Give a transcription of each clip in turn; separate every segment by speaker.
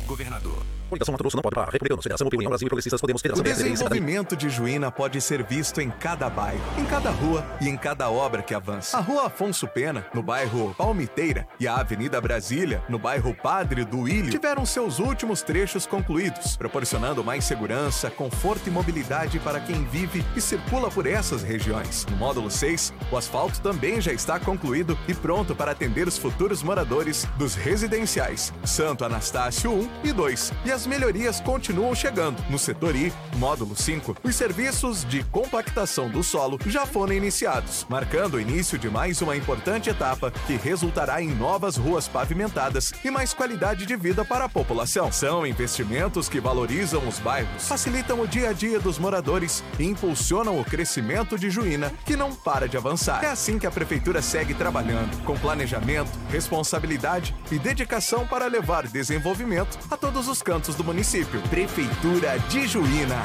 Speaker 1: Governador.
Speaker 2: Coligação Mato Grosso não pode parar. Republicanos, Federação União Brasil e Progressistas Podemos Federação.
Speaker 3: O desenvolvimento de Juína pode ser visto em cada bairro, em cada rua e em cada obra que avança. A Rua Afonso Pena, no bairro Palmiteira, e a Avenida Brasília, no bairro Padre Duílio, tiveram seus últimos trechos concluídos, proporcionando mais segurança, conforto e mobilidade para quem vive e circula por essas regiões. No módulo 6, o asfalto também já está concluído e pronto para atender os futuros moradores dos residenciais Santo Anastácio 1 e 2. E as melhorias continuam chegando. No setor I, módulo 5, os serviços de compactação do solo já foram iniciados, marcando o início de mais uma importante etapa que resultará em novas ruas pavimentadas e mais qualidade de vida para a população. São investimentos que valorizam os bairros, facilitam o dia a dia dos moradores e impulsionam o crescimento de Juína, que não para de avançar. É assim que a Prefeitura segue trabalhando, com planejamento, responsabilidade e dedicação para levar desenvolvimento a todos os cantos do município. Prefeitura de Juína.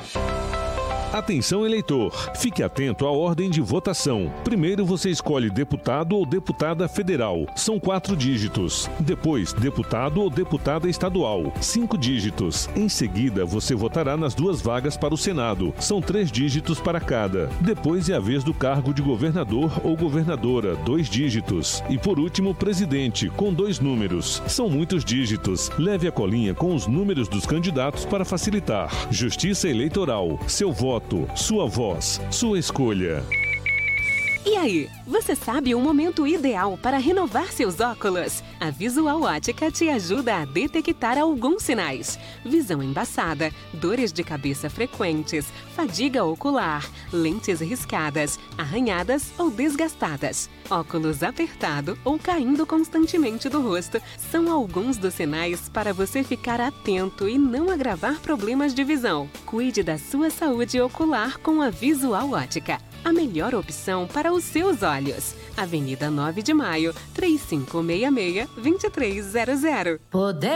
Speaker 4: Atenção, eleitor! Fique atento à ordem de votação. Primeiro você escolhe deputado ou deputada federal. São 4 dígitos. Depois, deputado ou deputada estadual. 5 dígitos. Em seguida, você votará nas 2 vagas para o Senado. São 3 dígitos para cada. Depois é a vez do cargo de governador ou governadora. 2 dígitos. E por último, presidente, com 2 números. São muitos dígitos. Leve a colinha com os números dos candidatos para facilitar. Justiça Eleitoral. Seu voto. Sua voz, sua escolha.
Speaker 5: E aí, você sabe o momento ideal para renovar seus óculos? A Visual Ótica te ajuda a detectar alguns sinais: visão embaçada, dores de cabeça frequentes, fadiga ocular, lentes riscadas, arranhadas ou desgastadas, óculos apertado ou caindo constantemente do rosto. São alguns dos sinais para você ficar atento e não agravar problemas de visão. Cuide da sua saúde ocular com a Visual Ótica, a melhor opção para os seus olhos. Avenida 9 de Maio, 3566-2300.